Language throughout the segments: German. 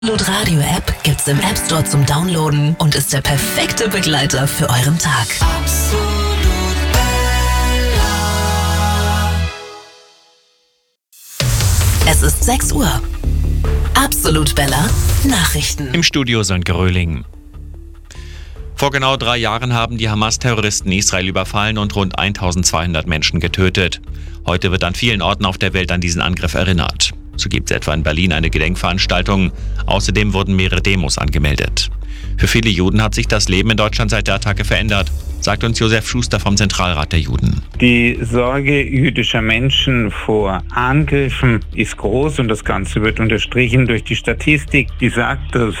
Absolut Radio App gibt's im App Store zum Downloaden und ist der perfekte Begleiter für euren Tag. Absolut Bella. Es ist 6 Uhr. Absolut Bella Nachrichten. Im Studio Sönke Röhling. Vor genau 3 Jahren haben die Hamas-Terroristen Israel überfallen und rund 1200 Menschen getötet. Heute wird an vielen Orten auf der Welt an diesen Angriff erinnert. So gibt es etwa in Berlin eine Gedenkveranstaltung. Außerdem wurden mehrere Demos angemeldet. Für viele Juden hat sich das Leben in Deutschland seit der Attacke verändert, sagt uns Josef Schuster vom Zentralrat der Juden. Die Sorge jüdischer Menschen vor Angriffen ist groß und das Ganze wird unterstrichen durch die Statistik, die sagt, dass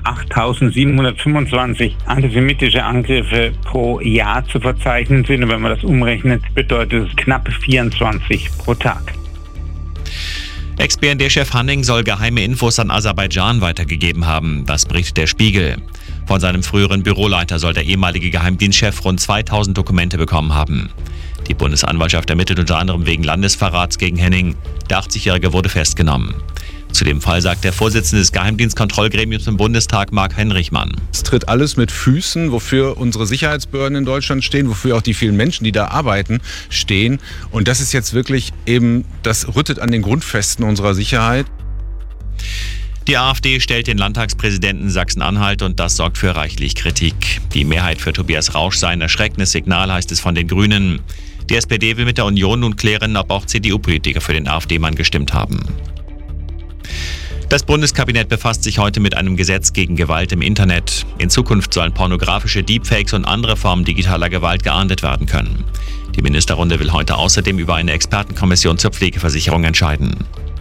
8.725 antisemitische Angriffe pro Jahr zu verzeichnen sind. Und wenn man das umrechnet, bedeutet es knapp 24 pro Tag. Ex-BND-Chef Hanning soll geheime Infos an Aserbaidschan weitergegeben haben. Das berichtet der Spiegel. Von seinem früheren Büroleiter soll der ehemalige Geheimdienstchef rund 2000 Dokumente bekommen haben. Die Bundesanwaltschaft ermittelt unter anderem wegen Landesverrats gegen Henning. Der 80-Jährige wurde festgenommen. Zu dem Fall sagt der Vorsitzende des Geheimdienstkontrollgremiums im Bundestag, Marc Henrichmann. Es tritt alles mit Füßen, wofür unsere Sicherheitsbehörden in Deutschland stehen, wofür auch die vielen Menschen, die da arbeiten, stehen. Und das ist jetzt wirklich eben, das rüttet an den Grundfesten unserer Sicherheit. Die AfD stellt den Landtagspräsidenten Sachsen-Anhalt und das sorgt für reichlich Kritik. Die Mehrheit für Tobias Rausch sei ein erschreckendes Signal, heißt es von den Grünen. Die SPD will mit der Union nun klären, ob auch CDU-Politiker für den AfD-Mann gestimmt haben. Das Bundeskabinett befasst sich heute mit einem Gesetz gegen Gewalt im Internet. In Zukunft sollen pornografische Deepfakes und andere Formen digitaler Gewalt geahndet werden können. Die Ministerrunde will heute außerdem über eine Expertenkommission zur Pflegeversicherung entscheiden.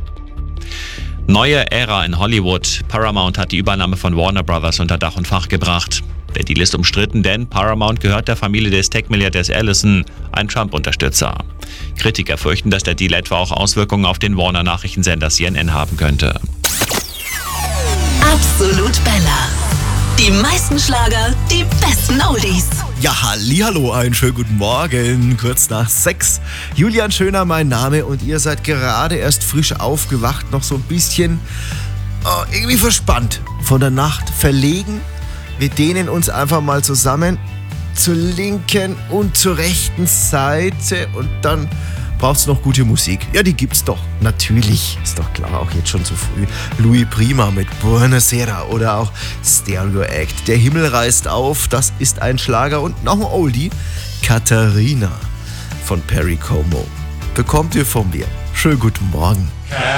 Neue Ära in Hollywood. Paramount hat die Übernahme von Warner Bros. Unter Dach und Fach gebracht. Der Deal ist umstritten, denn Paramount gehört der Familie des Tech-Milliardärs Ellison, ein Trump-Unterstützer. Kritiker fürchten, dass der Deal etwa auch Auswirkungen auf den Warner-Nachrichtensender CNN haben könnte. Absolut Bella. Die meisten Schlager, die besten Oldies. Ja, hallihallo, einen schönen guten Morgen, kurz nach 6. Julian Schöner mein Name und ihr seid gerade erst frisch aufgewacht, noch so ein bisschen irgendwie verspannt von der Nacht, verlegen. Wir dehnen uns einfach mal zusammen zur linken und zur rechten Seite und dann braucht es noch gute Musik. Ja, die gibt's doch. Natürlich, ist doch klar, auch jetzt schon zu früh. Louis Prima mit Buonasera oder auch Stereo Act. Der Himmel reißt auf, das ist ein Schlager und noch ein Oldie. Katharina von Perry Como. Bekommt ihr von mir. Schönen guten Morgen.